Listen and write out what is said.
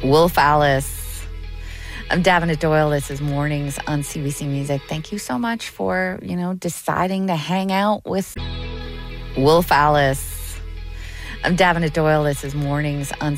Wolf Alice. I'm Davina Doyle. This is Mornings on CBC Music. Thank you so much for, deciding to hang out with Wolf Alice. I'm Davina Doyle. This is Mornings on